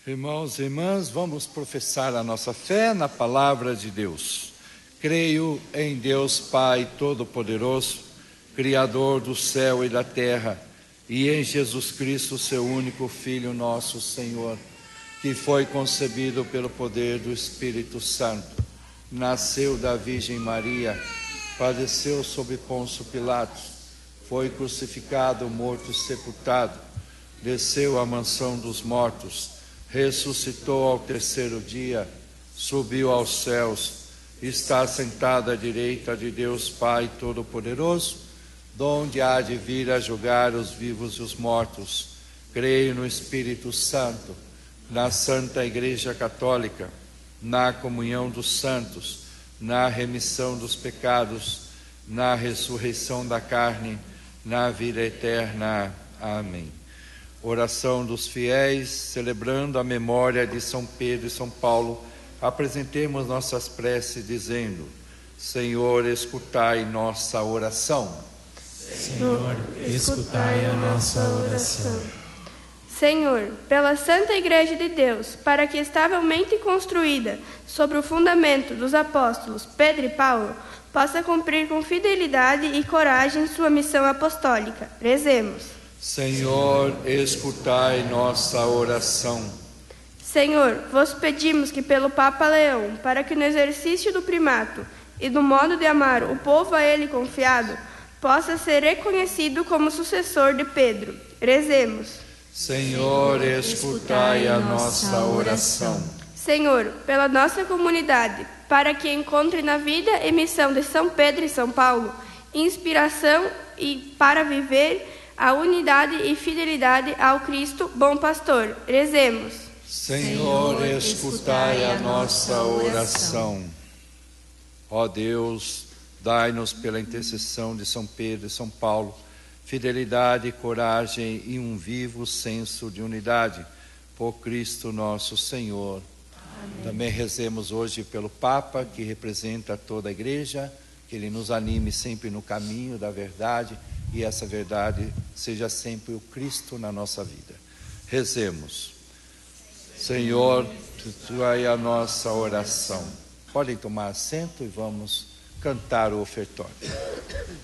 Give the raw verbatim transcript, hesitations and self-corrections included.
Irmãos e irmãs, vamos professar a nossa fé na palavra de Deus. Creio em Deus Pai Todo-Poderoso, Criador do céu e da terra, e em Jesus Cristo, seu único Filho, nosso Senhor, que foi concebido pelo poder do Espírito Santo, nasceu da Virgem Maria, padeceu sob Pôncio Pilatos, foi crucificado, morto e sepultado, desceu à mansão dos mortos, ressuscitou ao terceiro dia, subiu aos céus, está sentado à direita de Deus Pai Todo-Poderoso, donde há de vir a julgar os vivos e os mortos. Creio no Espírito Santo, na Santa Igreja Católica, na comunhão dos santos, na remissão dos pecados, na ressurreição da carne, na vida eterna. Amém. Oração dos fiéis, celebrando a memória de São Pedro e São Paulo, apresentemos nossas preces dizendo: Senhor, escutai nossa oração. Senhor, escutai a nossa oração. Senhor, pela Santa Igreja de Deus, para que estavelmente construída sobre o fundamento dos apóstolos Pedro e Paulo, possa cumprir com fidelidade e coragem sua missão apostólica. Rezemos. Senhor, escutai nossa oração. Senhor, vos pedimos que pelo Papa Leão, para que no exercício do primato e do modo de amar o povo a ele confiado, possa ser reconhecido como sucessor de Pedro. Rezemos. Senhor, escutai a nossa oração. Senhor, pela nossa comunidade, para que encontre na vida e missão de São Pedro e São Paulo inspiração e para viver a unidade e fidelidade ao Cristo, bom pastor. Rezemos. Senhor, escutai a nossa oração. Ó Deus, dai-nos pela intercessão de São Pedro e São Paulo fidelidade, coragem e um vivo senso de unidade. Por Cristo nosso Senhor. Amém. Também rezemos hoje pelo Papa, que representa toda a Igreja, que Ele nos anime sempre no caminho da verdade, e essa verdade seja sempre o Cristo na nossa vida. Rezemos. Senhor, escutai a nossa oração. Podem tomar assento e vamos cantar o ofertório.